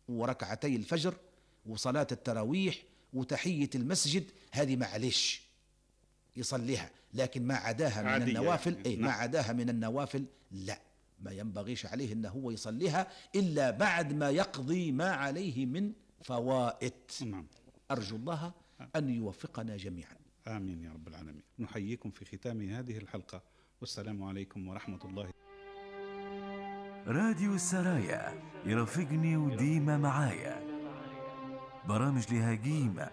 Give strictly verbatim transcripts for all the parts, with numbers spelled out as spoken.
وركعتي الفجر وصلاة التراويح وتحية المسجد، هذه معلش يصليها، لكن ما عداها من النوافل يعني. إيه؟ ما عداها من النوافل لا، ما ينبغيش عليه أنه هو يصليها إلا بعد ما يقضي ما عليه من فوائت. نعم. أرجو الله أن يوفقنا جميعا. آمين يا رب العالمين. نحييكم في ختام هذه الحلقة، والسلام عليكم ورحمة الله. راديو السرايا يرافقني وديما معايا، برامج لها قيمة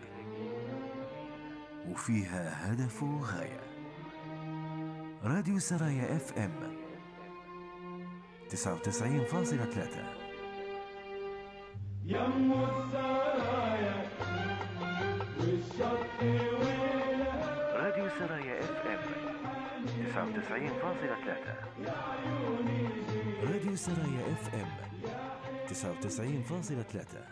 وفيها هدف وغاية. راديو السرايا اف ام تسعة وتسعين فاصلة ثلاثة. يم السرايا والشط ويلها. راديو السرايا اف ام تسعة وتسعين فاصلة ثلاثة. راديو السرايا اف ام تسعة وتسعين فاصلة ثلاثة.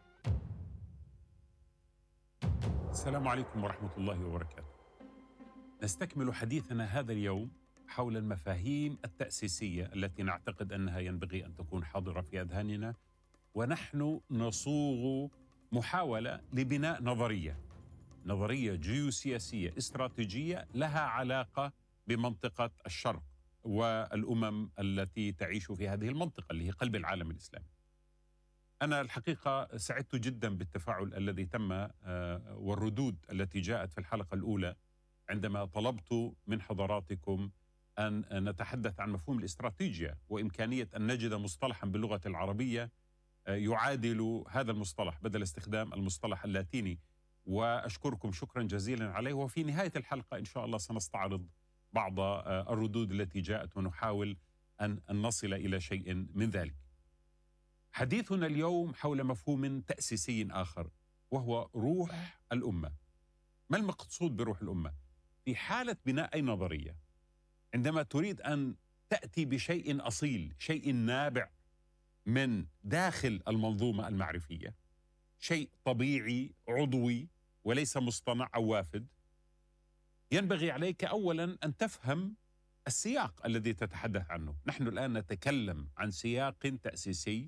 السلام عليكم ورحمة الله وبركاته. نستكمل حديثنا هذا اليوم حول المفاهيم التأسيسية التي نعتقد أنها ينبغي أن تكون حاضرة في أذهاننا، ونحن نصوغ محاولة لبناء نظرية نظرية جيوسياسية استراتيجية لها علاقة بمنطقة الشرق والأمم التي تعيش في هذه المنطقة اللي هي قلب العالم الإسلامي. أنا الحقيقة سعدت جدا بالتفاعل الذي تم والردود التي جاءت في الحلقة الأولى عندما طلبت من حضراتكم أن نتحدث عن مفهوم الاستراتيجية وإمكانية أن نجد مصطلحا باللغة العربية يعادل هذا المصطلح بدل استخدام المصطلح اللاتيني، وأشكركم شكرا جزيلا عليه. وفي نهاية الحلقة إن شاء الله سنستعرض بعض الردود التي جاءت ونحاول أن نصل إلى شيء من ذلك. حديثنا اليوم حول مفهوم تأسيسي آخر وهو روح الأمة. ما المقصود بروح الأمة؟ في حالة بناء أي نظرية، عندما تريد أن تأتي بشيء أصيل، شيء نابع من داخل المنظومة المعرفية، شيء طبيعي عضوي وليس مصطنع أو وافد، ينبغي عليك أولا أن تفهم السياق الذي تتحدث عنه. نحن الآن نتكلم عن سياق تأسيسي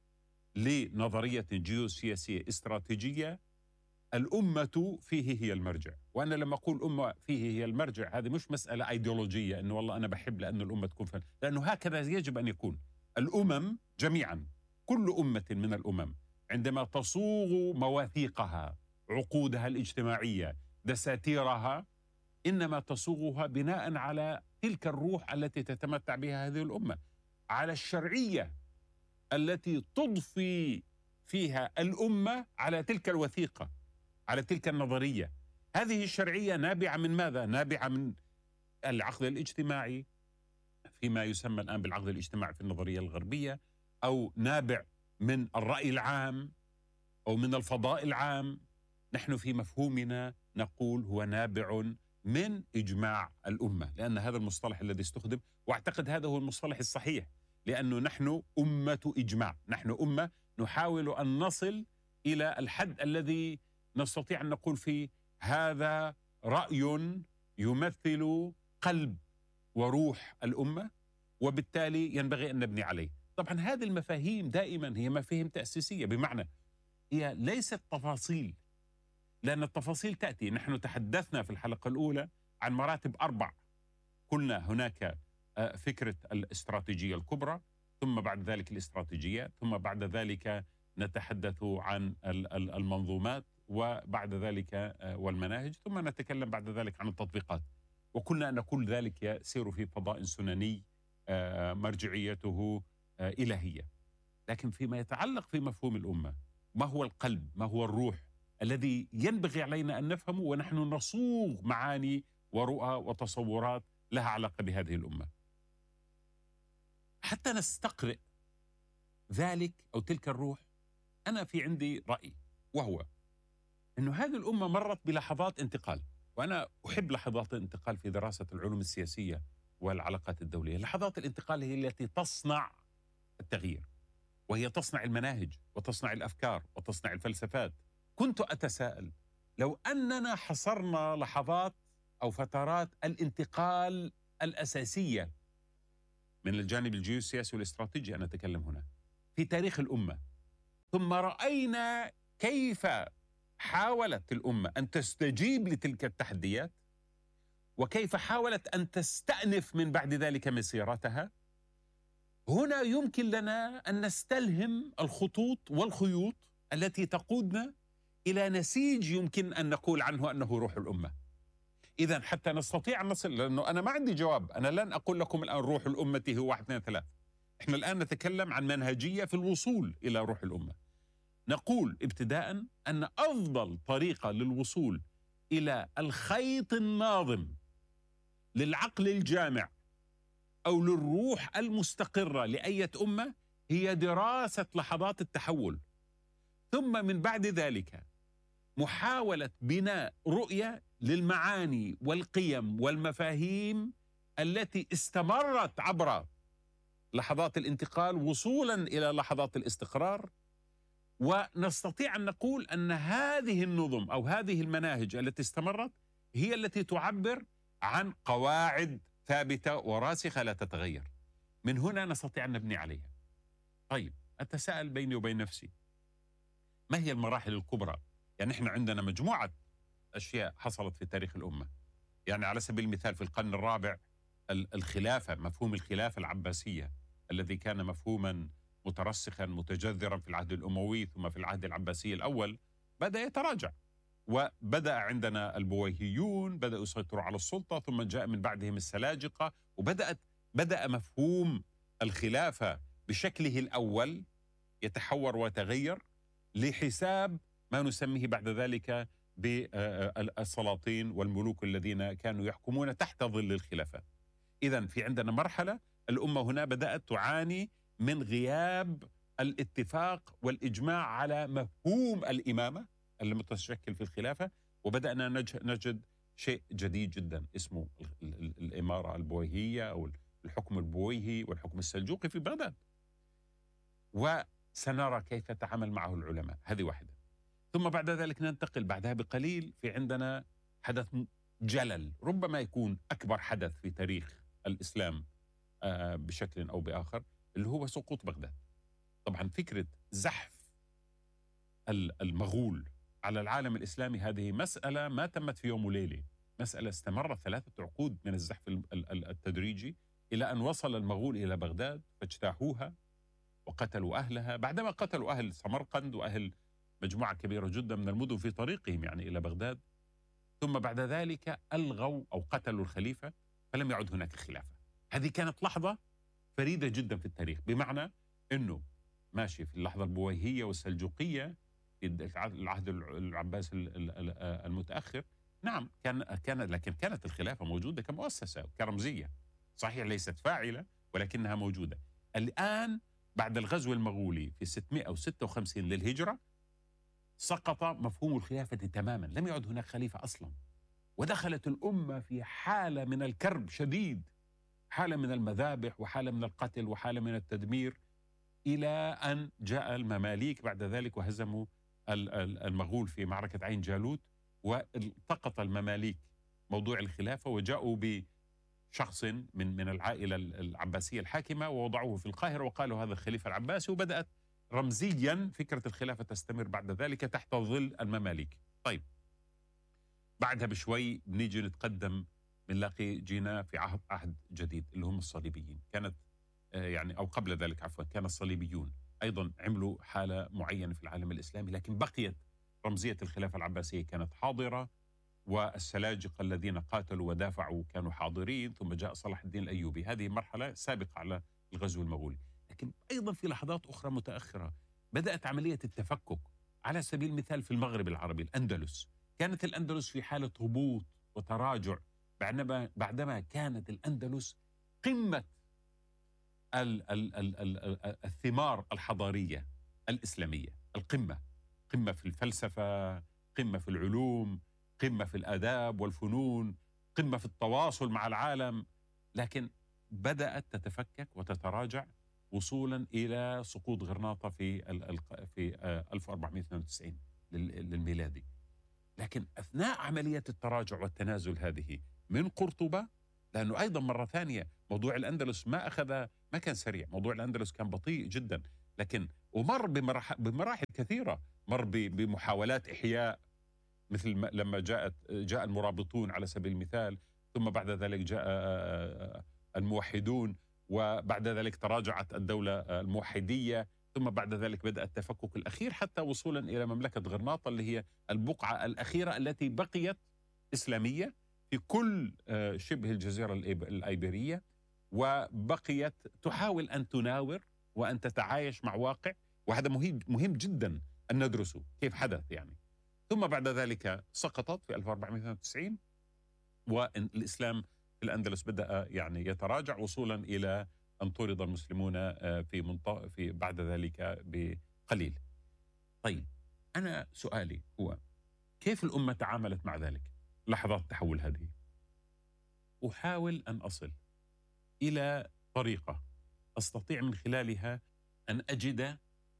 لنظرية جيوسياسية استراتيجية، الأمة فيه هي المرجع. وأنا لما أقول أمة فيه هي المرجع، هذه مش مسألة أيديولوجية أنه والله أنا بحب لأن الأمة تكون فن، لأنه هكذا يجب أن يكون. الأمم جميعا، كل أمة من الأمم عندما تصوغ مواثيقها، عقودها الاجتماعية، دساتيرها، إنما تصوغها بناء على تلك الروح التي تتمتع بها هذه الأمة، على الشرعية التي تضفي فيها الأمة على تلك الوثيقة، على تلك النظرية. هذه الشرعية نابعة من ماذا؟ نابعة من العقد الاجتماعي فيما يسمى الآن بالعقد الاجتماعي في النظرية الغربية، أو نابع من الرأي العام أو من الفضاء العام. نحن في مفهومنا نقول هو نابع من إجماع الأمة، لأن هذا المصطلح الذي استخدم، وأعتقد هذا هو المصطلح الصحيح، لأنه نحن أمة إجماع، نحن أمة نحاول أن نصل إلى الحد الذي نستطيع أن نقول فيه هذا رأي يمثل قلب وروح الأمة، وبالتالي ينبغي أن نبني عليه. طبعا هذه المفاهيم دائما هي مفاهيم تأسيسية، بمعنى هي ليست تفاصيل، لأن التفاصيل تأتي. نحن تحدثنا في الحلقة الأولى عن مراتب أربع، قلنا هناك فكرة الاستراتيجية الكبرى، ثم بعد ذلك الاستراتيجية، ثم بعد ذلك نتحدث عن المنظومات، وبعد ذلك والمناهج، ثم نتكلم بعد ذلك عن التطبيقات. وكنا أن كل ذلك يسير في فضاء سنني مرجعيته إلهية. لكن فيما يتعلق في مفهوم الأمة، ما هو القلب، ما هو الروح الذي ينبغي علينا أن نفهمه ونحن نصوغ معاني ورؤى وتصورات لها علاقة بهذه الأمة، حتى نستقرئ ذلك أو تلك الروح. أنا في عندي رأي، وهو أنه هذه الأمة مرت بلحظات انتقال، وأنا أحب لحظات الانتقال في دراسة العلوم السياسية والعلاقات الدولية. لحظات الانتقال هي التي تصنع التغيير، وهي تصنع المناهج وتصنع الأفكار وتصنع الفلسفات. كنت أتساءل لو أننا حصرنا لحظات أو فترات الانتقال الأساسية من الجانب الجيوسياسي والاستراتيجي، أنا أتكلم هنا في تاريخ الأمة، ثم رأينا كيف حاولت الأمة أن تستجيب لتلك التحديات، وكيف حاولت أن تستأنف من بعد ذلك مسيرتها. هنا يمكن لنا أن نستلهم الخطوط والخيوط التي تقودنا إلى نسيج يمكن أن نقول عنه أنه روح الأمة. إذن حتى نستطيع أن نصل، لأنه أنا ما عندي جواب، أنا لن أقول لكم الآن روح الأمة هو واحد اثنين ثلاث. إحنا الآن نتكلم عن منهجية في الوصول إلى روح الأمة. نقول ابتداء أن أفضل طريقة للوصول إلى الخيط الناظم للعقل الجامع أو للروح المستقرة لأية أمة هي دراسة لحظات التحول، ثم من بعد ذلك محاولة بناء رؤية للمعاني والقيم والمفاهيم التي استمرت عبر لحظات الانتقال وصولا إلى لحظات الاستقرار. ونستطيع أن نقول أن هذه النظم أو هذه المناهج التي استمرت هي التي تعبر عن قواعد ثابتة وراسخة لا تتغير. من هنا نستطيع أن نبني عليها. طيب، أتساءل بيني وبين نفسي، ما هي المراحل الكبرى؟ يعني إحنا عندنا مجموعة أشياء حصلت في تاريخ الأمة. يعني على سبيل المثال في القرن الرابع الخلافة، مفهوم الخلافة العباسية الذي كان مفهوما مترسخا متجذرا في العهد الأموي ثم في العهد العباسي الأول، بدأ يتراجع، وبدأ عندنا البويهيون بدأوا يسيطروا على السلطة، ثم جاء من بعدهم السلاجقة، وبدأت بدأ مفهوم الخلافة بشكله الأول يتحور ويتغير لحساب ما نسميه بعد ذلك بالسلاطين والملوك الذين كانوا يحكمون تحت ظل الخلافة. إذن في عندنا مرحلة الأمة هنا بدأت تعاني من غياب الاتفاق والإجماع على مفهوم الإمامة المتشكل في الخلافة، وبدأنا نجد شيء جديد جدا اسمه الإمارة البويهية أو الحكم البويهي والحكم السلجوقي في بغداد، وسنرى كيف تعامل معه العلماء. هذه واحدة. ثم بعد ذلك ننتقل بعدها بقليل في عندنا حدث جلل ربما يكون أكبر حدث في تاريخ الإسلام بشكل أو بآخر، اللي هو سقوط بغداد. طبعا فكرة زحف المغول على العالم الإسلامي هذه مسألة ما تمت في يوم وليلة، مسألة استمرت ثلاثة عقود من الزحف التدريجي إلى أن وصل المغول إلى بغداد فاجتاحوها وقتلوا أهلها. بعدما قتلوا أهل سمرقند وأهل مجموعة كبيرة جدا من المدن في طريقهم يعني إلى بغداد، ثم بعد ذلك ألغوا أو قتلوا الخليفة، فلم يعد هناك خلافة. هذه كانت لحظة فريدة جدا في التاريخ، بمعنى أنه ماشي في اللحظة البويهية والسلجوقية في العهد العباسي المتأخر، نعم كان كان لكن كانت الخلافة موجودة كمؤسسة كرمزية، صحيح ليست فاعلة ولكنها موجودة. الآن بعد الغزو المغولي في ستمائة وستة وخمسين للهجرة سقط مفهوم الخلافة تماما، لم يعد هناك خليفة أصلا، ودخلت الأمة في حالة من الكرب شديد، حالة من المذابح وحالة من القتل وحالة من التدمير، إلى أن جاء المماليك بعد ذلك وهزموا المغول في معركة عين جالوت، والتقط المماليك موضوع الخلافة وجاءوا بشخص من من العائلة العباسية الحاكمة ووضعوه في القاهرة وقالوا هذا الخليفة العباسي، وبدأت رمزيا فكرة الخلافة تستمر بعد ذلك تحت ظل المماليك. طيب بعدها بشوي بنيجي نتقدم بنلاقي جينا في عهد عهد جديد اللي هم الصليبيين. كانت يعني أو قبل ذلك عفوا كان الصليبيون أيضا عملوا حالة معينة في العالم الإسلامي، لكن بقيت رمزية الخلافة العباسية كانت حاضرة، والسلاجقة الذين قاتلوا ودافعوا كانوا حاضرين، ثم جاء صلاح الدين الأيوبي. هذه مرحلة سابقة على الغزو المغولي. لكن أيضا في لحظات أخرى متأخرة بدأت عملية التفكك. على سبيل المثال في المغرب العربي الأندلس، كانت الأندلس في حالة هبوط وتراجع بعدما بعدما كانت الأندلس قمة ال ال ال ال الثمار الحضارية الإسلامية، القمة، قمة في الفلسفة، قمة في العلوم، قمة في الآداب والفنون، قمة في التواصل مع العالم. لكن بدأت تتفكك وتتراجع وصولا إلى سقوط غرناطة في في ألف وأربعمائة واثنين وتسعين للميلادي. لكن أثناء عملية التراجع والتنازل هذه من قرطبة، لأنه أيضا مرة ثانية موضوع الأندلس ما أخذ ما كان سريع، موضوع الأندلس كان بطيء جدا. لكن ومر بمراحل, بمراحل كثيرة، مر بمحاولات إحياء مثل لما جاءت جاء المرابطون على سبيل المثال، ثم بعد ذلك جاء الموحدون، وبعد ذلك تراجعت الدولة الموحدية، ثم بعد ذلك بدأ التفكك الأخير حتى وصولا إلى مملكة غرناطة اللي هي البقعة الأخيرة التي بقيت إسلامية في كل شبه الجزيرة الأيبيرية، وبقيت تحاول أن تناور وأن تتعايش مع واقع، وهذا مهم مهم جدا أن ندرسه كيف حدث يعني. ثم بعد ذلك سقطت في ألف وأربعمائة واثنين وتسعين، والإسلام في الأندلس بدأ يعني يتراجع وصولا إلى أن طرد المسلمون في منطقة في بعد ذلك بقليل. طيب أنا سؤالي هو كيف الأمة تعاملت مع ذلك لحظات التحول هذه؟ أحاول أن أصل إلى طريقة أستطيع من خلالها أن أجد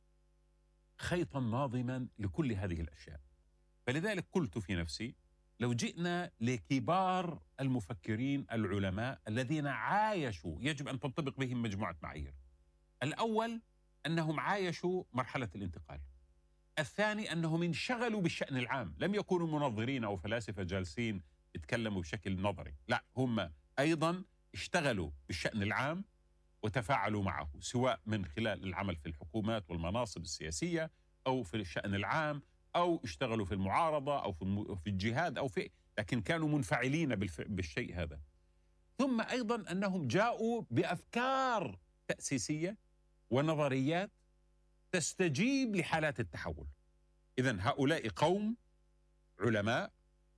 خيطا ناظما لكل هذه الأشياء. فلذلك قلت في نفسي لو جئنا لكبار المفكرين العلماء الذين عايشوا، يجب أن تنطبق بهم مجموعة معايير. الأول أنهم عايشوا مرحلة الانتقال. الثاني أنهم انشغلوا بالشأن العام، لم يكونوا منظرين أو فلاسفة جالسين يتكلموا بشكل نظري، لا، هم أيضا اشتغلوا بالشأن العام وتفاعلوا معه، سواء من خلال العمل في الحكومات والمناصب السياسية أو في الشأن العام، أو اشتغلوا في المعارضة أو في الجهاد أو في، لكن كانوا منفعلين بالشيء هذا. ثم أيضا أنهم جاءوا بأفكار تأسيسية ونظريات تستجيب لحالات التحول. إذن هؤلاء قوم علماء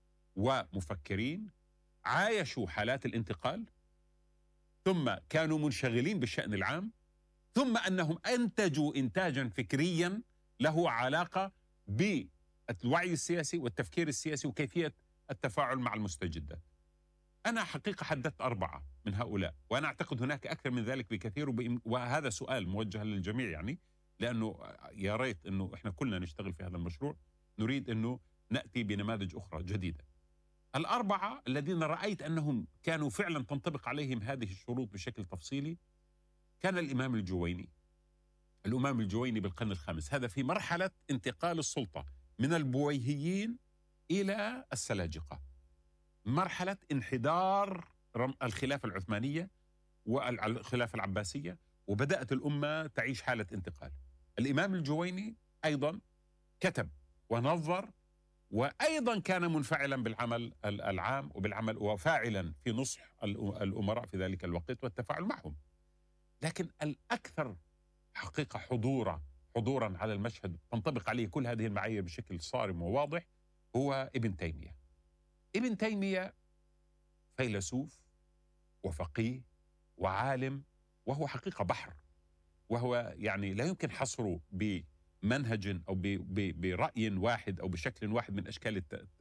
ومفكرين عايشوا حالات الانتقال، ثم كانوا منشغلين بالشأن العام، ثم أنهم أنتجوا إنتاجا فكريا له علاقة بالوعي السياسي والتفكير السياسي وكيفية التفاعل مع المستجدات. أنا حقيقة حددت أربعة من هؤلاء، وأنا أعتقد هناك أكثر من ذلك بكثير، وهذا سؤال موجه للجميع يعني، لأنه يا ريت أنه إحنا كلنا نشتغل في هذا المشروع، نريد أنه نأتي بنماذج أخرى جديدة. الأربعة الذين رأيت أنهم كانوا فعلا تنطبق عليهم هذه الشروط بشكل تفصيلي كان الإمام الجويني. الإمام الجويني بالقرن الخامس، هذا في مرحلة انتقال السلطة من البويهيين إلى السلاجقة، مرحلة انحدار الخلافة العثمانية والخلافة العباسية، وبدأت الأمة تعيش حالة انتقال. الإمام الجويني أيضا كتب ونظر، وأيضا كان منفعلا بالعمل العام وبالعمل وفاعلا في نصح الأمراء في ذلك الوقت والتفاعل معهم. لكن الأكثر حقيقة حضورا حضورا على المشهد تنطبق عليه كل هذه المعايير بشكل صارم وواضح هو ابن تيمية. ابن تيمية فيلسوف وفقيه وعالم، وهو حقيقة بحر، وهو يعني لا يمكن حصره بمنهج أو برأي واحد أو بشكل واحد من أشكال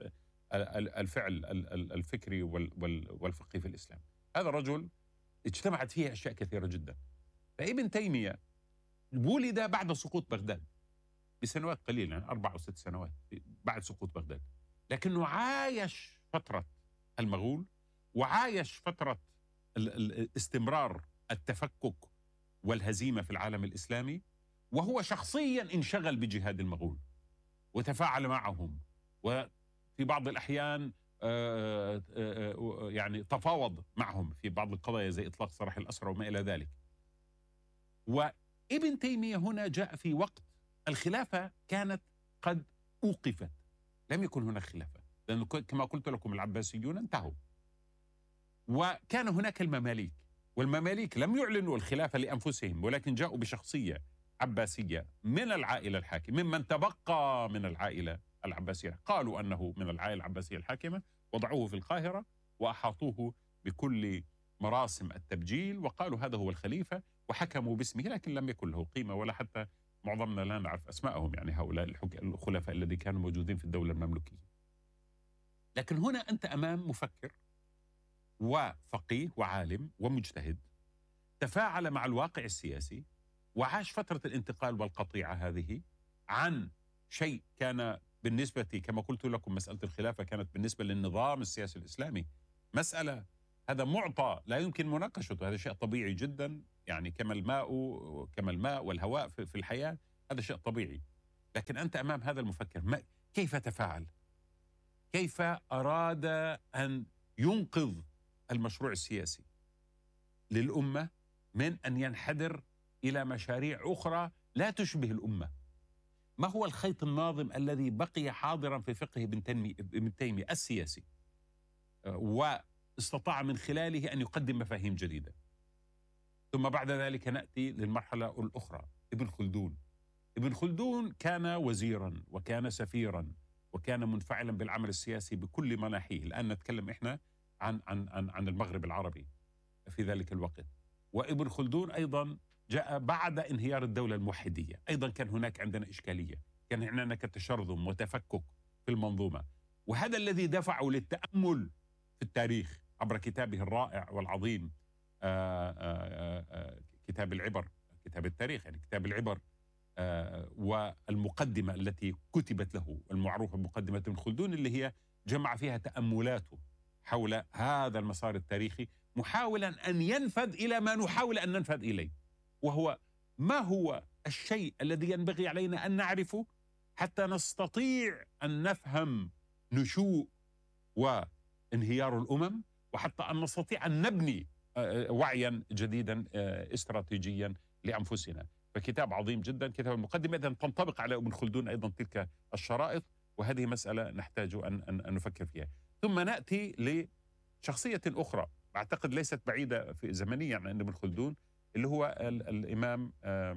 الفعل الفكري والفقهي في الإسلام. هذا رجل اجتمعت فيه أشياء كثيرة جدا. فابن تيمية ولد بعد سقوط بغداد بسنوات قليلة، يعني أربع أو ست سنوات بعد سقوط بغداد، لكنه عايش فترة المغول، وعايش فترة استمرار التفكك والهزيمة في العالم الإسلامي، وهو شخصيا انشغل بجهاد المغول وتفاعل معهم، وفي بعض الأحيان يعني تفاوض معهم في بعض القضايا زي إطلاق سراح الأسرى وما إلى ذلك. وابن تيمية هنا جاء في وقت الخلافة كانت قد أوقفت، لم يكن هناك خلافة، لأنه كما قلت لكم العباسيون انتهوا، وكان هناك المماليك، والمماليك لم يعلنوا الخلافة لأنفسهم، ولكن جاءوا بشخصية عباسية من العائلة الحاكمة، ممن تبقى من العائلة العباسية، قالوا أنه من العائلة العباسية الحاكمة، وضعوه في القاهرة وأحاطوه بكل مراسم التبجيل، وقالوا هذا هو الخليفة، وحكموا باسمه، لكن لم يكن له قيمة، ولا حتى معظمنا لا نعرف أسماءهم، يعني هؤلاء الخلفاء الذين كانوا موجودين في الدولة المملوكية. لكن هنا أنت أمام مفكر وفقيه وعالم ومجتهد تفاعل مع الواقع السياسي، وعاش فترة الانتقال والقطيعة هذه عن شيء كان بالنسبة كما قلت لكم مسألة الخلافة كانت بالنسبة للنظام السياسي الإسلامي مسألة، هذا معطى لا يمكن مناقشته، هذا شيء طبيعي جدا يعني كما الماء كما الماء والهواء في الحياة، هذا شيء طبيعي. لكن أنت أمام هذا المفكر، ما كيف تفاعل؟ كيف أراد أن ينقذ المشروع السياسي للأمة من أن ينحدر إلى مشاريع أخرى لا تشبه الأمة؟ ما هو الخيط الناظم الذي بقي حاضرا في فقه ابن تيمية السياسي واستطاع من خلاله أن يقدم مفاهيم جديدة؟ ثم بعد ذلك نأتي للمرحلة الأخرى، ابن خلدون. ابن خلدون كان وزيرا وكان سفيرا وكان منفعلا بالعمل السياسي بكل مناحيه. الآن نتكلم إحنا عن عن عن عن المغرب العربي في ذلك الوقت. وابن خلدون أيضا جاء بعد انهيار الدولة الموحدية، أيضا كان هناك عندنا إشكالية، كان هناك تشرذم وتفكك في المنظومة، وهذا الذي دفعه للتأمل في التاريخ عبر كتابه الرائع والعظيم آآ آآ آآ كتاب العبر، كتاب التاريخ يعني كتاب العبر، والمقدمة التي كتبت له المعروفة بمقدمة ابن خلدون، اللي هي جمع فيها تأملاته حول هذا المسار التاريخي، محاولا أن ينفذ إلى ما نحاول أن ننفذ إليه، وهو ما هو الشيء الذي ينبغي علينا أن نعرفه حتى نستطيع أن نفهم نشوء وانهيار الأمم، وحتى أن نستطيع أن نبني وعيا جديدا استراتيجيا لأنفسنا. فكتاب عظيم جدا، كتاب المقدمة، إذن تنطبق على ابن خلدون أيضا تلك الشرائط، وهذه مسألة نحتاج أن, أن, أن نفكر فيها. ثم نأتي لشخصية أخرى أعتقد ليست بعيدة في زمنيا عن ابن خلدون، اللي هو ال الإمام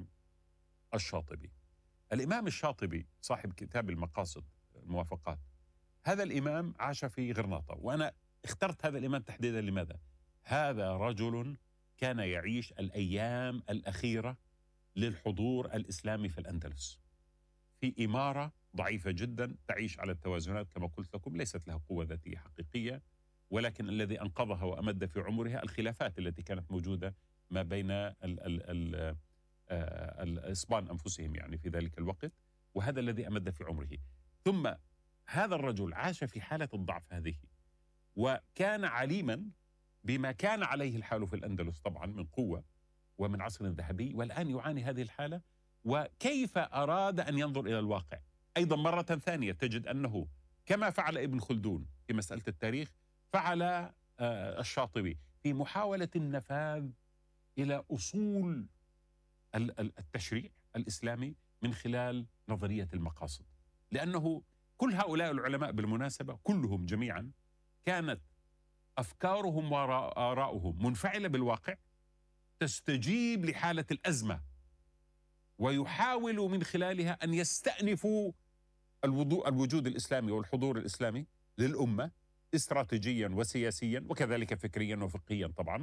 الشاطبي. الإمام الشاطبي صاحب كتاب المقاصد الموافقات، هذا الإمام عاش في غرناطة، وأنا اخترت هذا الإمام تحديدا لماذا؟ هذا رجل كان يعيش الأيام الأخيرة للحضور الإسلامي في الأندلس، في إمارة ضعيفة جدا تعيش على التوازنات كما قلت لكم، ليست لها قوة ذاتية حقيقية، ولكن الذي أنقذها وأمد في عمرها الخلافات التي كانت موجودة ما بين ال ال ال الإسبان أنفسهم يعني في ذلك الوقت، وهذا الذي أمد في عمره. ثم هذا الرجل عاش في حالة الضعف هذه، وكان عليما بما كان عليه الحال في الأندلس طبعا من قوة ومن عصر ذهبي، والآن يعاني هذه الحالة، وكيف أراد أن ينظر إلى الواقع. أيضا مرة ثانية تجد أنه كما فعل ابن خلدون في مسألة التاريخ، فعل الشاطبي في محاولة النفاذ إلى أصول التشريع الإسلامي من خلال نظرية المقاصد، لأنه كل هؤلاء العلماء بالمناسبة كلهم جميعا كانت أفكارهم وآراؤهم منفعلة بالواقع، تستجيب لحالة الأزمة، ويحاولوا من خلالها أن يستأنفوا الوجود الإسلامي والحضور الإسلامي للأمة استراتيجيا وسياسيا وكذلك فكريا وفقهيا طبعا.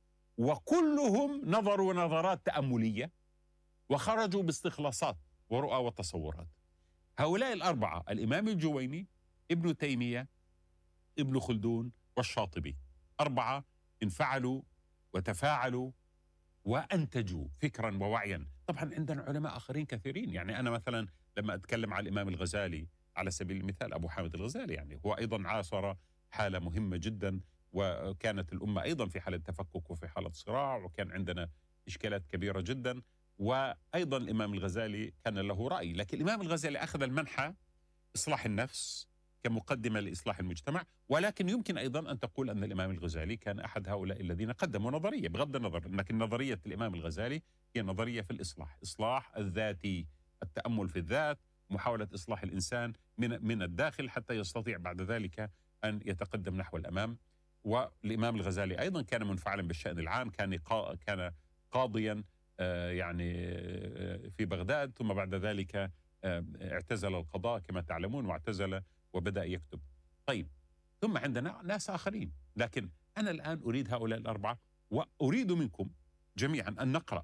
وكلهم نظروا نظرات تأملية وخرجوا باستخلاصات ورؤى وتصورات. هؤلاء الأربعة، الإمام الجويني، ابن تيمية، ابن خلدون، والشاطبي، أربعة انفعلوا وتفاعلوا وأنتجوا فكرا ووعيا. طبعا عندنا علماء آخرين كثيرين، يعني أنا مثلا لما أتكلم عن الإمام الغزالي على سبيل المثال، أبو حامد الغزالي، يعني هو أيضا عاصر حالة مهمة جدا، وكانت الأمة أيضا في حالة تفكك وفي حالة صراع، وكان عندنا إشكالات كبيرة جدا. وأيضا الإمام الغزالي كان له رأي، لكن الإمام الغزالي أخذ المنحى إصلاح النفس كمقدمة لإصلاح المجتمع. ولكن يمكن أيضا أن تقول أن الإمام الغزالي كان أحد هؤلاء الذين قدموا نظرية، بغض النظر، لكن نظرية الإمام الغزالي هي نظرية في الإصلاح، إصلاح الذاتي، التأمل في الذات، محاولة إصلاح الإنسان من من الداخل حتى يستطيع بعد ذلك أن يتقدم نحو الأمام. والإمام الغزالي أيضا كان منفعلا بالشأن العام، كان كان قاضيا يعني في بغداد، ثم بعد ذلك اعتزل القضاء كما تعلمون واعتزل وبدأ يكتب. طيب، ثم عندنا ناس آخرين، لكن أنا الآن أريد هؤلاء الأربعة، وأريد منكم جميعا أن نقرأ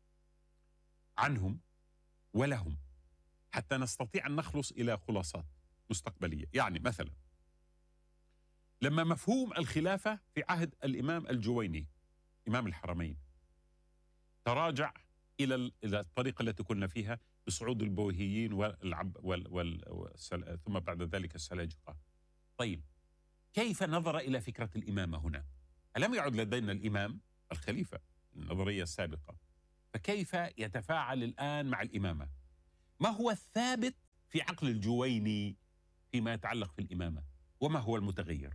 عنهم ولهم حتى نستطيع أن نخلص إلى خلاصات مستقبلية. يعني مثلا لما مفهوم الخلافة في عهد الإمام الجويني إمام الحرمين تراجع إلى إلى الطريقة التي كنا فيها بصعود البويهيين والعب وال وال والسل... ثم بعد ذلك السلاجقة. طيب، كيف نظر إلى فكرة الإمامة هنا؟ ألم يعد لدينا الإمام الخليفة، النظرية السابقة. فكيف يتفاعل الآن مع الإمامة؟ ما هو الثابت في عقل الجويني فيما يتعلق في الإمامة؟ وما هو المتغير؟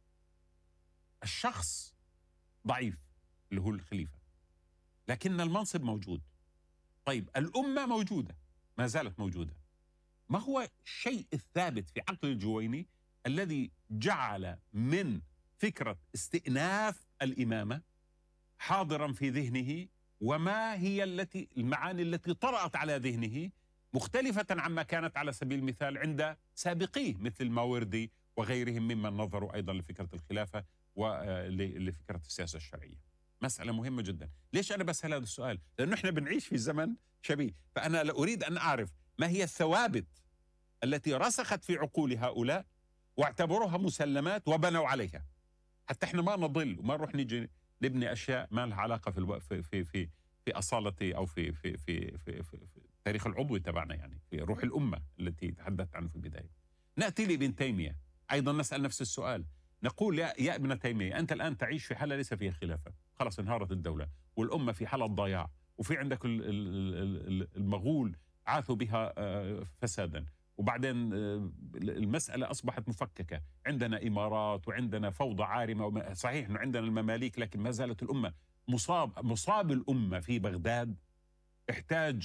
الشخص ضعيف اللي هو الخليفة، لكن المنصب موجود. طيب الأمة موجودة، ما زالت موجودة. ما هو الشيء الثابت في عقل الجويني الذي جعل من فكرة استئناف الإمامة حاضرا في ذهنه؟ وما هي التي المعاني التي طرأت على ذهنه مختلفة عما كانت على سبيل المثال عند سابقيه مثل الماوردي وغيرهم ممن نظروا أيضا لفكرة الخلافة ولفكرة السياسة الشرعية؟ مسألة مهمة جدا. ليش أنا بسأل هذا السؤال؟ لأنه إحنا بنعيش في زمن شبيه، فأنا أريد أن أعرف ما هي الثوابت التي رسخت في عقول هؤلاء واعتبروها مسلمات وبنوا عليها، حتى إحنا ما نضل وما نروح نيجي نبني أشياء ما لها علاقة في الو... في في في في أصالة أو في في في في, في, في التاريخ العضوي تبعنا، يعني في روح الأمة التي تحدثت عنه في البداية. نأتي لابن تيمية أيضا نسأل نفس السؤال، نقول يا, يا ابن تيمية، أنت الآن تعيش في حالة ليس فيها خلافة، خلاص انهارت الدولة والأمة في حالة ضياع، وفي عندك المغول عاثوا بها فسادا، وبعدين المسألة أصبحت مفككة، عندنا إمارات وعندنا فوضى عارمة. صحيح أنه عندنا المماليك، لكن ما زالت الأمة مصاب مصاب الأمة في بغداد احتاج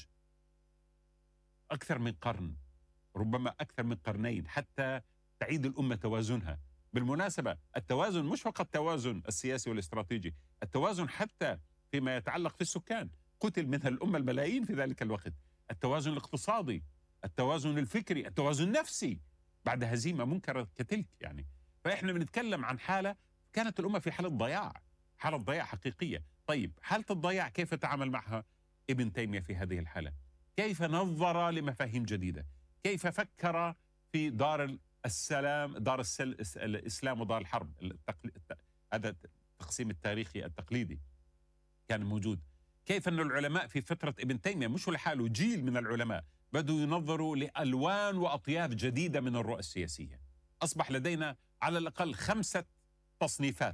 أكثر من قرن، ربما أكثر من قرنين حتى تعيد الأمة توازنها. بالمناسبة التوازن مش فقط التوازن السياسي والاستراتيجي، التوازن حتى فيما يتعلق في السكان، قتل منها الأمة الملايين في ذلك الوقت. التوازن الاقتصادي، التوازن الفكري، التوازن النفسي بعد هزيمة منكرة كتلك يعني. فإحنا بنتكلم عن حالة كانت الأمة في حالة ضياع، حالة ضياع حقيقية. طيب حالة الضياع كيف تعامل معها ابن تيمية في هذه الحالة؟ كيف نظر لمفاهيم جديدة؟ كيف فكر في دار السلام، دار السل... الإسلام ودار الحرب؟ التقل... هذا التقسيم التاريخي التقليدي كان موجود. كيف أن العلماء في فترة ابن تيمية مش لحاله، جيل من العلماء بدوا ينظروا لألوان وأطياف جديدة من الرؤى السياسية. أصبح لدينا على الأقل خمسة تصنيفات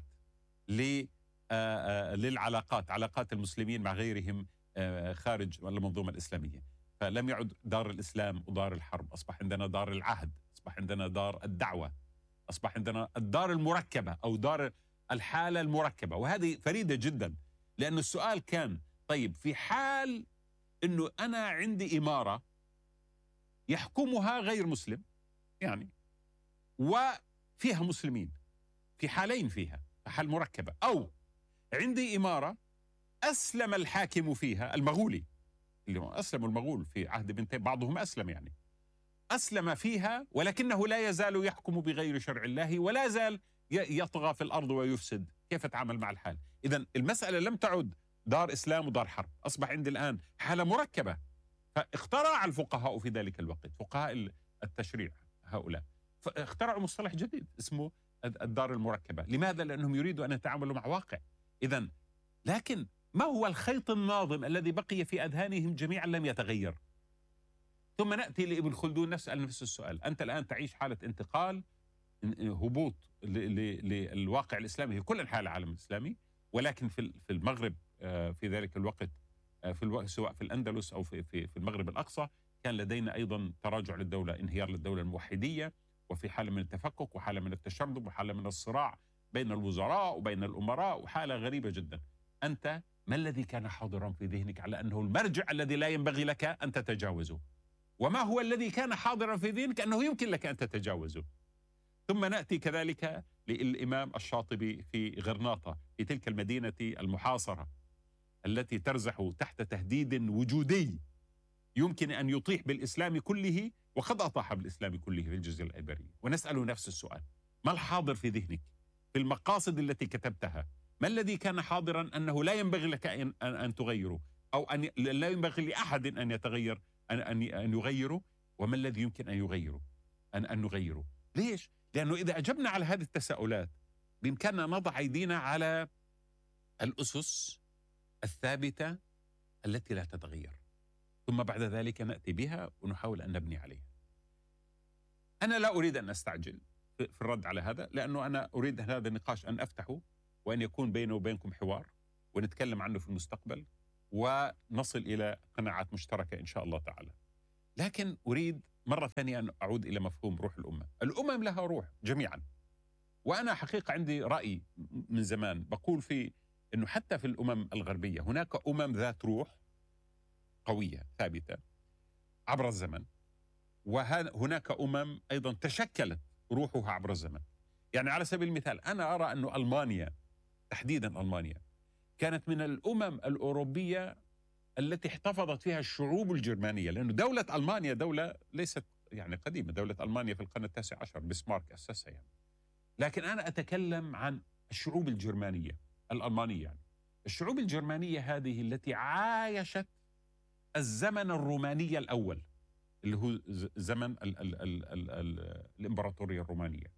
للعلاقات، علاقات المسلمين مع غيرهم خارج المنظومة الإسلامية. فلم يعد دار الإسلام ودار الحرب، أصبح عندنا دار العهد، أصبح عندنا دار الدعوة، أصبح عندنا الدار المركبة أو دار الحالة المركبة. وهذه فريدة جدا، لأن السؤال كان طيب في حال أنه أنا عندي إمارة يحكمها غير مسلم يعني وفيها مسلمين، في حالين فيها حال مركبة، أو عندي إمارة أسلم الحاكم فيها المغولي، اللي هو أسلم المغول في عهد ابن تيمية، بعضهم أسلم يعني أسلم فيها، ولكنه لا يزال يحكم بغير شرع الله ولا زال يطغى في الأرض ويفسد. كيف أتعامل مع الحال؟ إذن المسألة لم تعد دار إسلام ودار حرب، أصبح عندي الآن حالة مركبة. فاخترع الفقهاء في ذلك الوقت، فقهاء التشريع هؤلاء، فاخترعوا مصطلح جديد اسمه الدار المركبة. لماذا؟ لأنهم يريدوا أن يتعاملوا مع واقع. إذن لكن ما هو الخيط الناظم الذي بقي في أذهانهم جميعا لم يتغير؟ ثم نأتي لابن خلدون نسأل نفس السؤال. أنت الآن تعيش حالة انتقال، هبوط للواقع الإسلامي في كل أنحاء العالم الإسلامي، ولكن في المغرب في ذلك الوقت، في الوقت سواء في الأندلس أو في في المغرب الأقصى، كان لدينا أيضا تراجع للدولة، انهيار للدولة الموحدية، وفي حالة من التفكك وحالة من التشرذم وحالة من الصراع بين الوزراء وبين الأمراء، وحالة غريبة جدا. أنت ما الذي كان حاضرا في ذهنك على أنه المرجع الذي لا ينبغي لك أن تتجاوزه؟ وما هو الذي كان حاضرا في ذهنك أنه يمكن لك أن تتجاوزه؟ ثم نأتي كذلك للإمام الشاطبي في غرناطة، في تلك المدينة المحاصرة التي ترزح تحت تهديد وجودي يمكن أن يطيح بالإسلام كله، وقد أطاح بالإسلام كله في الجزيرة الإيبيرية. ونسأل نفس السؤال: ما الحاضر في ذهنك في المقاصد التي كتبتها؟ ما الذي كان حاضرا أنه لا ينبغي لك أن, أن تغيره، أو أن لا ينبغي لأحد أن يتغير أن, أن, أن يغيره؟ وما الذي يمكن أن يغيره أن, أن نغيره؟ ليش؟ لأنه إذا أجبنا على هذه التساؤلات بإمكاننا نضع أيدينا على الأسس الثابتة التي لا تتغير، ثم بعد ذلك نأتي بها ونحاول أن نبني عليها. أنا لا أريد أن أستعجل في الرد على هذا، لأنه أنا أريد هذا النقاش أن أفتحه وأن يكون بيني وبينكم حوار، ونتكلم عنه في المستقبل ونصل إلى قناعات مشتركة إن شاء الله تعالى. لكن أريد مرة ثانية أن أعود إلى مفهوم روح الأمة. الأمم لها روح جميعا، وأنا حقيقة عندي رأي من زمان بقول في أنه حتى في الأمم الغربية هناك أمم ذات روح قوية ثابتة عبر الزمن، وهناك أمم أيضا تشكلت روحها عبر الزمن. يعني على سبيل المثال أنا أرى أن ألمانيا تحديدا ألمانيا كانت من الأمم الأوروبية التي احتفظت فيها الشعوب الجرمانية، لأنه دولة ألمانيا دولة ليست يعني قديمة، دولة ألمانيا في القرن التاسع عشر بسمارك أسسها يعني. لكن أنا أتكلم عن الشعوب الجرمانية الألمانية. يعني الشعوب الجرمانية هذه التي عايشت الزمن الروماني الأول اللي هو زمن ال ال ال ال ال الإمبراطورية الرومانية،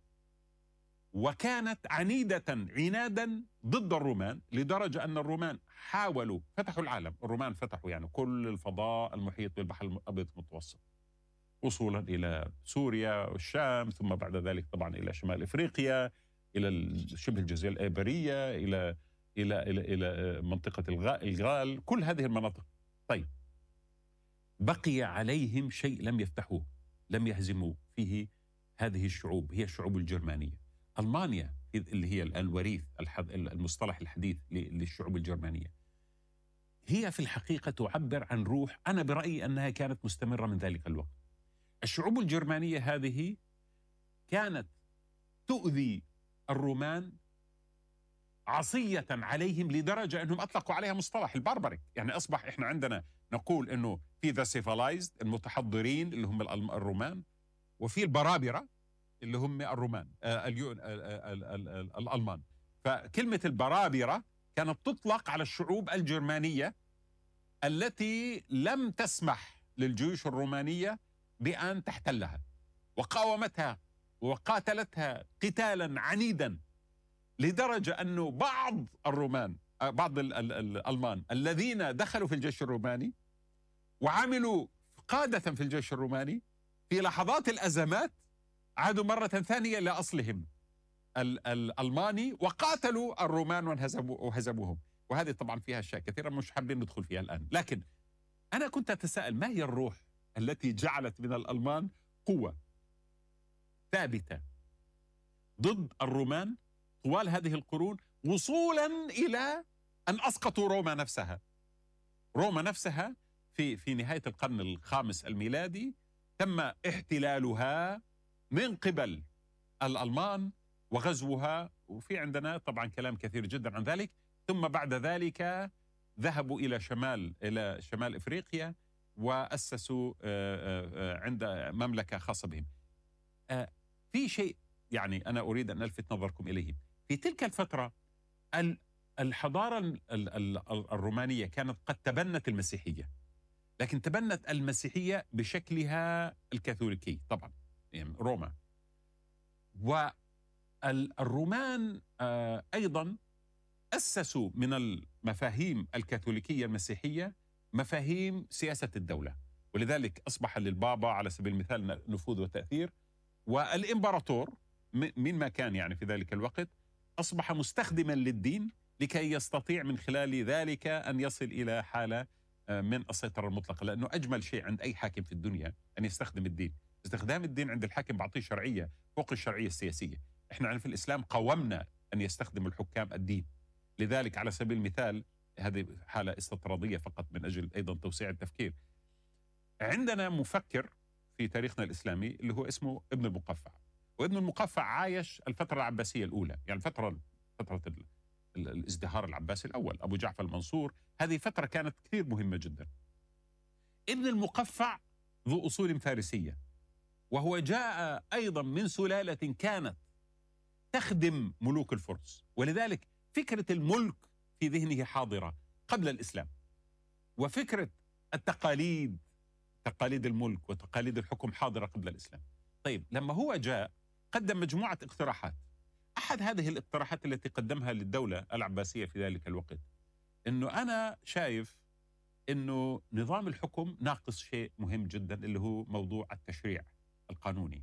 وكانت عنيدة عنادا ضد الرومان، لدرجة أن الرومان حاولوا فتحوا العالم. الرومان فتحوا يعني كل الفضاء المحيط بالبحر الأبيض المتوسط، وصولا إلى سوريا والشام، ثم بعد ذلك طبعا إلى شمال إفريقيا، إلى شبه الجزيرة الإيبرية، إلى إلى إلى إلى منطقة الغال، كل هذه المناطق. طيب بقي عليهم شيء لم يفتحوه، لم يهزموا فيه هذه الشعوب، هي الشعوب الجرمانية. ألمانيا اللي هي الآن وريث المصطلح الحديث للشعوب الجرمانية، هي في الحقيقة تعبر عن روح أنا برأيي أنها كانت مستمرة من ذلك الوقت. الشعوب الجرمانية هذه كانت تؤذي الرومان عصية عليهم، لدرجة أنهم أطلقوا عليها مصطلح الباربريك. يعني أصبح إحنا عندنا نقول أنه في ذا سيفالايزد المتحضرين اللي هم الرومان، وفي البرابرة اللي هم الرومان آه الألمان. فكلمة البرابرة كانت تطلق على الشعوب الجرمانية التي لم تسمح للجيوش الرومانية بأن تحتلها، وقاومتها وقاتلتها قتالا عنيدا، لدرجة أنه بعض الرومان بعض الألمان الذين دخلوا في الجيش الروماني وعملوا قادة في الجيش الروماني في لحظات الأزمات عادوا مرة ثانية إلى أصلهم الألماني وقاتلوا الرومان وهزموهم. وهذه طبعا فيها أشياء كثيرة مش حابين ندخل فيها الآن. لكن أنا كنت أتساءل ما هي الروح التي جعلت من الألمان قوة ثابتة ضد الرومان طوال هذه القرون، وصولا إلى أن أسقطوا روما نفسها. روما نفسها في في نهاية القرن الخامس الميلادي تم احتلالها من قبل الألمان وغزوها، وفي عندنا طبعا كلام كثير جدا عن ذلك. ثم بعد ذلك ذهبوا إلى شمال إلى شمال إفريقيا وأسسوا عند مملكة خاصة بهم. في شيء يعني أنا أريد أن ألفت نظركم إليه. في تلك الفترة الحضارة الرومانية كانت قد تبنت المسيحية، لكن تبنت المسيحية بشكلها الكاثوليكي طبعا، يعني روما. والرومان أيضا أسسوا من المفاهيم الكاثوليكية المسيحية مفاهيم سياسة الدولة، ولذلك أصبح للبابا على سبيل المثال نفوذ وتأثير، والإمبراطور من ما كان يعني في ذلك الوقت أصبح مستخدما للدين لكي يستطيع من خلال ذلك أن يصل إلى حالة من السيطرة المطلقة. لأنه أجمل شيء عند أي حاكم في الدنيا أن يستخدم الدين. استخدام الدين عند الحاكم بعطيه شرعية فوق الشرعية السياسية. إحنا في الإسلام قومنا أن يستخدم الحكام الدين. لذلك على سبيل المثال هذه حالة استطرادية فقط من أجل أيضا توسيع التفكير. عندنا مفكر في تاريخنا الإسلامي اللي هو اسمه ابن المقفع، وابن المقفع عايش الفترة العباسية الأولى، يعني فترة فترة الازدهار العباسي الأول، أبو جعفر المنصور. هذه فترة كانت كثير مهمة جدا. ابن المقفع ذو أصول فارسية، وهو جاء أيضا من سلالة كانت تخدم ملوك الفرس، ولذلك فكرة الملك في ذهنه حاضرة قبل الإسلام، وفكرة التقاليد تقاليد الملك وتقاليد الحكم حاضرة قبل الإسلام. طيب لما هو جاء قدم مجموعة اقتراحات. أحد هذه الاقتراحات التي قدمها للدولة العباسية في ذلك الوقت إنه أنا شايف إنه نظام الحكم ناقص شيء مهم جدا، اللي هو موضوع التشريع القانوني.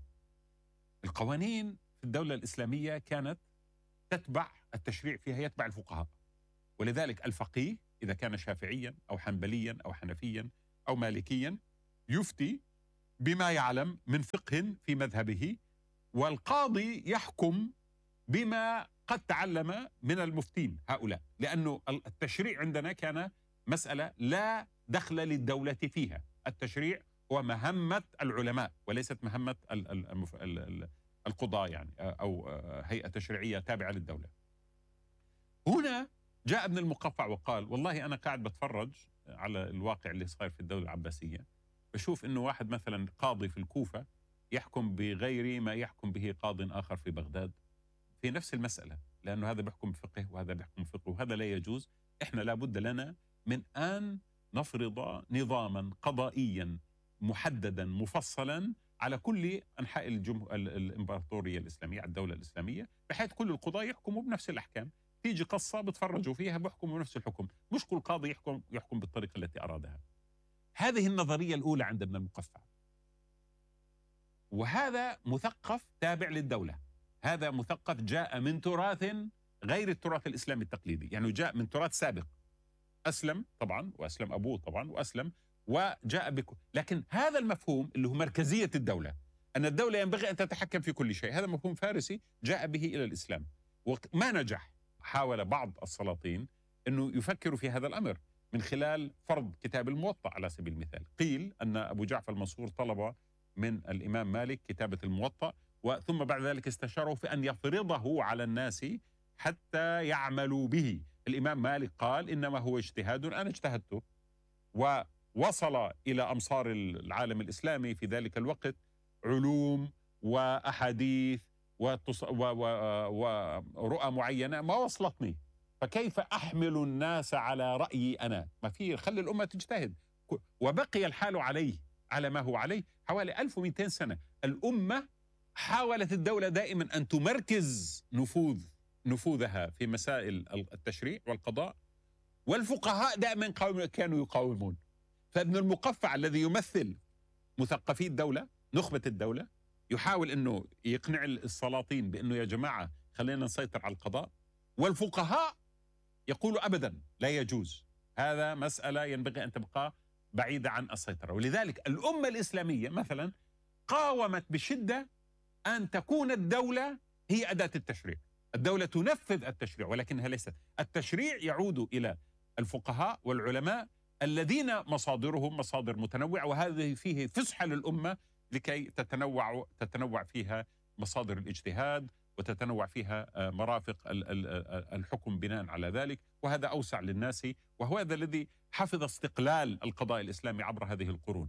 القوانين في الدولة الإسلامية كانت تتبع التشريع فيها يتبع الفقهاء، ولذلك الفقيه إذا كان شافعيا أو حنبليا أو حنفيا أو مالكيا يفتي بما يعلم من فقه في مذهبه، والقاضي يحكم بما قد تعلم من المفتين هؤلاء، لأنه التشريع عندنا كان مسألة لا دخل للدولة فيها. التشريع هو مهمة العلماء وليست مهمة القضاء يعني أو هيئة تشريعية تابعة للدولة. هنا جاء ابن المقفع وقال والله أنا قاعد بتفرج على الواقع اللي صار في الدولة العباسية، بشوف إنه واحد مثلا قاضي في الكوفة يحكم بغير ما يحكم به قاض آخر في بغداد في نفس المسألة، لأنه هذا بيحكم بفقه وهذا بيحكم بفقه، وهذا لا يجوز. إحنا لابد لنا من أن نفرض نظاما قضائيا محددا مفصلا على كل أنحاء الجمه... الإمبراطورية الإسلامية، الدولة الإسلامية، بحيث كل القضاة يحكموا بنفس الأحكام. تيجي قصة بتفرجوا فيها بيحكموا بنفس الحكم، مش كل قاضي يحكم يحكم بالطريقة التي أرادها. هذه النظرية الأولى عند ابن المقفع، وهذا مثقف تابع للدولة. هذا مثقف جاء من تراث غير التراث الإسلامي التقليدي، يعني جاء من تراث سابق، أسلم طبعا وأسلم أبوه طبعا وأسلم وجاء بك، لكن هذا المفهوم اللي هو مركزية الدولة، أن الدولة ينبغي أن تتحكم في كل شيء، هذا مفهوم فارسي جاء به إلى الإسلام وما نجح. حاول بعض السلاطين أنه يفكروا في هذا الأمر من خلال فرض كتاب الموطأ على سبيل المثال. قيل أن أبو جعفر المنصور طلب من الإمام مالك كتابة الموطأ، وثم بعد ذلك استشاره في أن يفرضه على الناس حتى يعملوا به. الإمام مالك قال إنما هو اجتهاد، أنا اجتهدته، ووصل إلى أمصار العالم الإسلامي في ذلك الوقت علوم وأحاديث ورؤى معينة ما وصلتني، فكيف أحمل الناس على رأيي أنا؟ ما في، خلي الأمة تجتهد. وبقي الحال عليه على ما هو عليه حوالي ألف ومئتين سنة. الأمة حاولت الدولة دائما أن تمركز نفوذ نفوذها في مسائل التشريع والقضاء، والفقهاء دائما كانوا يقاومون. فابن المقفع الذي يمثل مثقفي الدولة، نخبة الدولة، يحاول أنه يقنع السلاطين بأنه يا جماعة خلينا نسيطر على القضاء، والفقهاء يقولوا أبدا لا يجوز، هذا مسألة ينبغي أن تبقى بعيدة عن السيطرة. ولذلك الأمة الإسلامية مثلا قاومت بشدة أن تكون الدولة هي أداة التشريع. الدولة تنفذ التشريع ولكنها ليست. التشريع يعود إلى الفقهاء والعلماء الذين مصادرهم مصادر متنوعة، وهذه فيه فسحة للأمة لكي تتنوع تتنوع فيها مصادر الاجتهاد وتتنوع فيها مرافق الحكم بناء على ذلك، وهذا أوسع للناس، وهو هذا الذي حفظ استقلال القضاء الإسلامي عبر هذه القرون.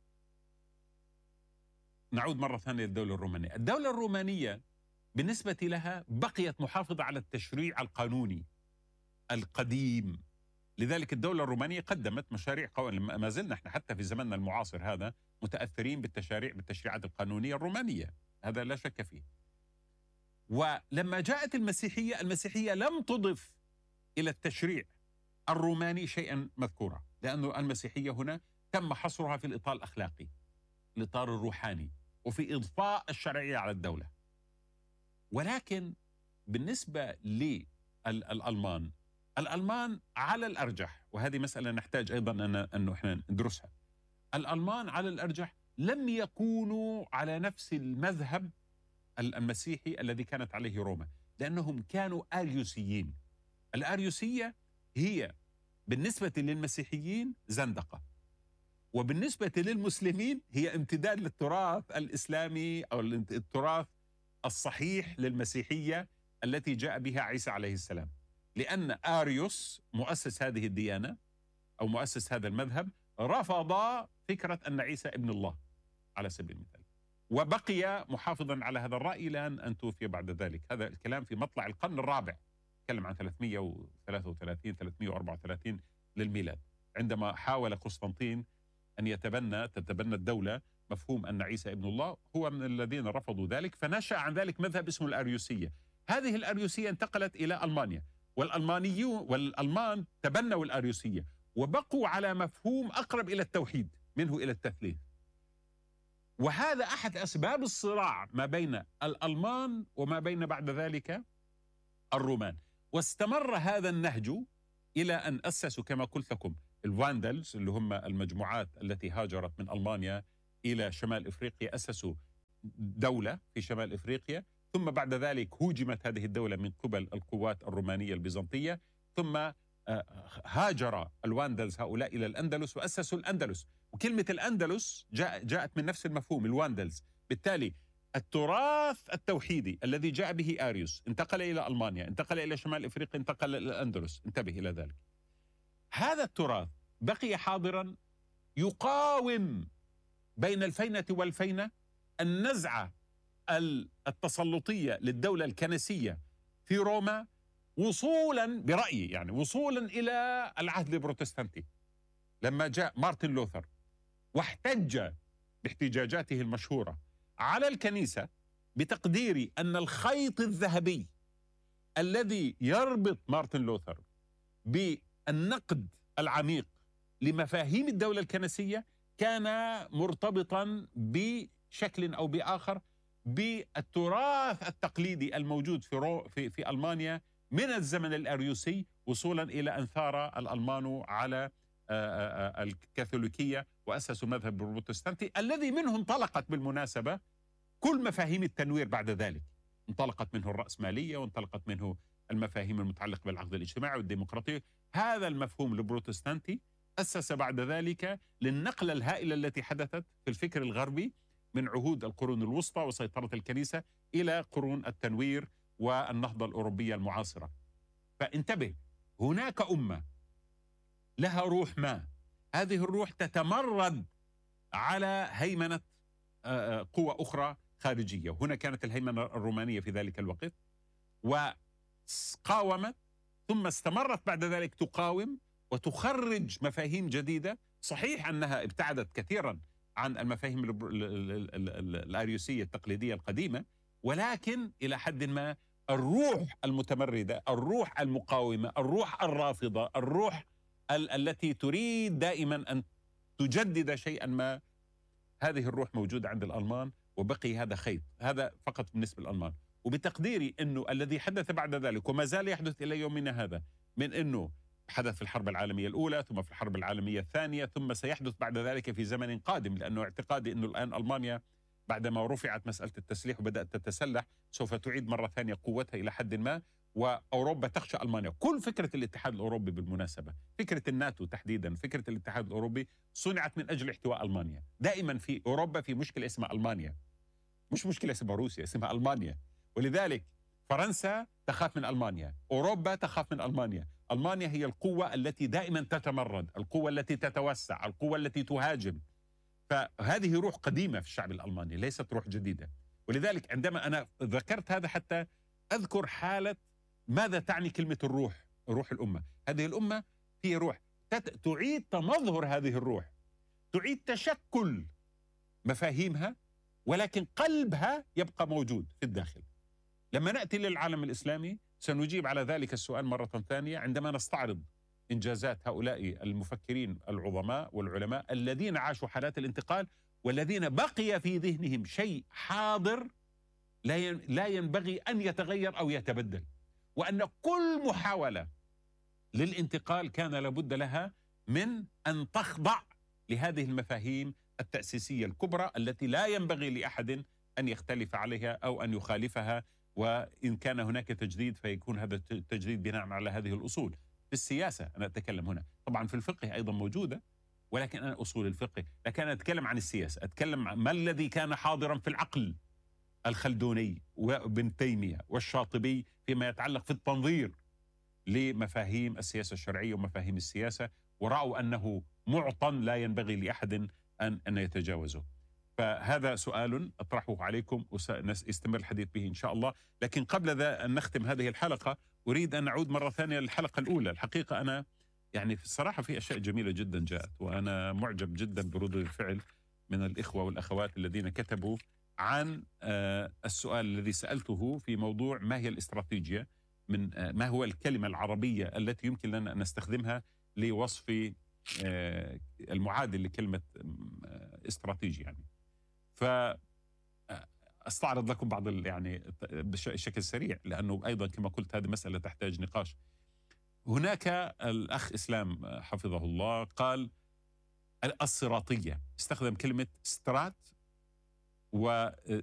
نعود مرة ثانية للدولة الرومانية. الدولة الرومانية بالنسبة لها بقيت محافظة على التشريع القانوني القديم. لذلك الدولة الرومانية قدمت مشاريع قوانين، ما زلنا احنا حتى في زمننا المعاصر هذا متأثرين بالتشاريع بالتشريعات القانونية الرومانية، هذا لا شك فيه. ولما جاءت المسيحية، المسيحية لم تضف إلى التشريع الروماني شيئا مذكورا، لأن المسيحية هنا تم حصرها في الإطار الأخلاقي، الإطار الروحاني، وفي إضفاء الشرعية على الدولة. ولكن بالنسبة للألمان، الألمان على الأرجح، وهذه مسألة نحتاج أيضا أن احنا ندرسها، الألمان على الأرجح لم يكونوا على نفس المذهب المسيحي الذي كانت عليه روما، لأنهم كانوا آريوسيين. الآريوسية هي بالنسبة للمسيحيين زندقة، وبالنسبة للمسلمين هي امتداد للتراث الإسلامي أو التراث الصحيح للمسيحية التي جاء بها عيسى عليه السلام. لأن آريوس مؤسس هذه الديانة أو مؤسس هذا المذهب رفض فكرة أن عيسى ابن الله على سبيل المثال، وبقي محافظا على هذا الرأي لأن أن توفي بعد ذلك. هذا الكلام في مطلع القرن الرابع، تكلم عن ثلاثمئة وثلاثة وثلاثين ثلاثمئة وأربعة وثلاثين للميلاد، عندما حاول قسطنطين أن يتبنى تتبنى الدولة مفهوم أن عيسى ابن الله، هو من الذين رفضوا ذلك، فنشأ عن ذلك مذهب اسمه الأريوسية. هذه الأريوسية انتقلت إلى ألمانيا، والألمانيون والألمان تبنوا الأريوسية وبقوا على مفهوم أقرب إلى التوحيد منه إلى التثليث. وهذا أحد أسباب الصراع ما بين الألمان وما بين بعد ذلك الرومان. واستمر هذا النهج إلى أن أسسوا كما قلت لكم الواندلز اللي هم المجموعات التي هاجرت من ألمانيا إلى شمال إفريقيا، أسسوا دولة في شمال إفريقيا، ثم بعد ذلك هوجمت هذه الدولة من قبل القوات الرومانية البيزنطية، ثم هاجر الواندلز هؤلاء إلى الأندلس وأسسوا الأندلس. وكلمة الأندلس جاء جاءت من نفس المفهوم الواندلز. بالتالي التراث التوحيدي الذي جاء به آريوس انتقل إلى ألمانيا، انتقل إلى شمال إفريقيا، انتقل إلى الأندلس. انتبه إلى ذلك. هذا التراث بقي حاضرا يقاوم بين الفينة والفينة النزعة التسلطية للدولة الكنسية في روما، وصولا برأيي يعني وصولا إلى العهد البروتستانتي، لما جاء مارتن لوثر واحتج باحتجاجاته المشهورة على الكنيسة بتقديري أن الخيط الذهبي الذي يربط مارتن لوثر بالنقد العميق لمفاهيم الدولة الكنسية كان مرتبطا بشكل أو بآخر بالتراث التقليدي الموجود في رو في في ألمانيا من الزمن الأريوسي، وصولا إلى أن ثار الألمان على الكاثوليكية وأسسوا مذهب البروتستانتي الذي منه انطلقت بالمناسبة كل مفاهيم التنوير بعد ذلك. انطلقت منه الرأسمالية، وانطلقت منه المفاهيم المتعلقة بالعقد الاجتماعي والديمقراطية. هذا المفهوم البروتستانتي أسس بعد ذلك للنقلة الهائلة التي حدثت في الفكر الغربي من عهود القرون الوسطى وسيطرة الكنيسة إلى قرون التنوير والنهضة الأوروبية المعاصرة. فانتبه، هناك أمة لها روح ما، هذه الروح تتمرد على هيمنة قوة أخرى خارجية. هنا كانت الهيمنة الرومانية في ذلك الوقت، وقاومت ثم استمرت بعد ذلك تقاوم وتخرج مفاهيم جديدة. صحيح أنها ابتعدت كثيرا عن المفاهيم الأريوسية التقليدية القديمة، ولكن إلى حد ما الروح المتمردة، الروح المقاومة، الروح الرافضة، الروح ال التي تريد دائما أن تجدد شيئا ما، هذه الروح موجودة عند الألمان، وبقي هذا خيط. هذا فقط بالنسبة للألمان. وبتقديري أنه الذي حدث بعد ذلك وما زال يحدث إلى يومنا هذا، من أنه حدث في الحرب العالمية الأولى، ثم في الحرب العالمية الثانية، ثم سيحدث بعد ذلك في زمن قادم، لأنه اعتقادي أنه الآن ألمانيا بعدما رفعت مسألة التسليح وبدأت تتسلح سوف تعيد مرة ثانية قوتها إلى حد ما، وأوروبا تخشى ألمانيا. كل فكرة الاتحاد الأوروبي بالمناسبة، فكرة الناتو تحديدا، فكرة الاتحاد الأوروبي صنعت من أجل احتواء ألمانيا. دائما في أوروبا في مشكلة اسمها ألمانيا، مش مشكلة اسمها روسيا، اسمها ألمانيا. ولذلك فرنسا تخاف من ألمانيا، أوروبا تخاف من ألمانيا. ألمانيا هي القوة التي دائما تتمرد، القوة التي تتوسع، القوة التي تهاجم. فهذه روح قديمة في الشعب الألماني، ليست روح جديدة. ولذلك عندما أنا ذكرت هذا حتى أذكر حالة ماذا تعني كلمة الروح، روح الأمة. هذه الأمة هي روح تعيد تمظهر هذه الروح، تعيد تشكل مفاهيمها، ولكن قلبها يبقى موجود في الداخل. لما نأتي للعالم الإسلامي سنجيب على ذلك السؤال مرة ثانية عندما نستعرض إنجازات هؤلاء المفكرين العظماء والعلماء الذين عاشوا حالات الانتقال، والذين بقي في ذهنهم شيء حاضر لا ينبغي أن يتغير أو يتبدل، وأن كل محاولة للانتقال كان لابد لها من أن تخضع لهذه المفاهيم التأسيسية الكبرى التي لا ينبغي لأحد أن يختلف عليها أو أن يخالفها. وإن كان هناك تجديد فيكون هذا التجديد بناء على هذه الأصول. في السياسة أنا أتكلم هنا، طبعا في الفقه أيضا موجودة، ولكن أنا أصول الفقه، لكن أنا أتكلم عن السياسة، أتكلم عن ما الذي كان حاضرا في العقل الخلدوني وابن تيمية والشاطبي فيما يتعلق في التنظير لمفاهيم السياسة الشرعية ومفاهيم السياسة، ورأوا أنه معطى لا ينبغي لأحد أن أن يتجاوزه. فهذا سؤال أطرحه عليكم وسنستمر الحديث به إن شاء الله. لكن قبل ذا أن نختم هذه الحلقة أريد أن أعود مرة ثانية للحلقة الأولى. الحقيقة أنا يعني في الصراحة في أشياء جميلة جدا جاءت، وأنا معجب جدا بردود الفعل من الإخوة والأخوات الذين كتبوا عن السؤال الذي سألته في موضوع ما هي الاستراتيجية، من ما هو الكلمة العربية التي يمكن لنا أن نستخدمها لوصف المعادل لكلمة استراتيجي يعني. فأستعرض لكم بعض يعني بشكل سريع، لأنه أيضا كما قلت هذه مسألة تحتاج نقاش. هناك الأخ إسلام حفظه الله قال الصراطية، استخدم كلمة سترات و